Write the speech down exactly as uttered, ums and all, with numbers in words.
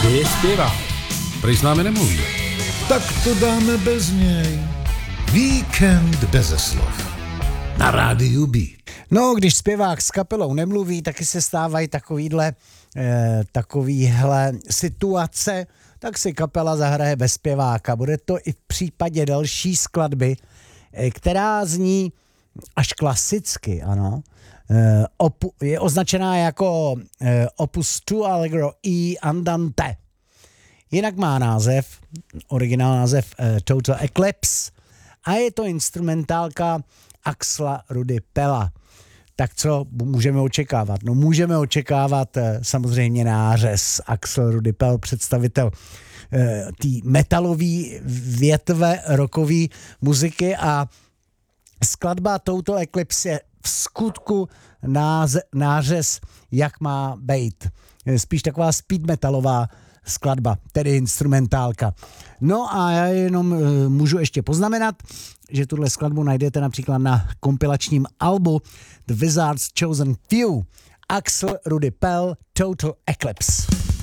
Kde je zpěvák? Prý s námi nemluví. Tak to dáme bez něj. Víkend beze slov. Na rádiu Beat. No, když zpěvák s kapelou nemluví, taky se stávají takovýhle, eh, takovýhle situace, tak si kapela zahraje bez zpěváka. Bude to i v případě další skladby, eh, která zní až klasicky, ano. Eh, opu, je označená jako eh, Opus dva Allegro E Andante. Jinak má název, originál název eh, Total Eclipse a je to instrumentálka Axla Rudy Pella. Tak co můžeme očekávat? No můžeme očekávat eh, samozřejmě nářez. Axel Rudy Pell, představitel eh, té metalové větve rockové muziky, a skladba Total Eclipse je v skutku náze, nářez, jak má být. Spíš taková speed metalová skladba, tedy instrumentálka. No a já jenom uh, můžu ještě poznamenat, že tuhle skladbu najdete například na kompilačním albu The Wizard's Chosen Few. Axel Rudy Pell, Total Eclipse.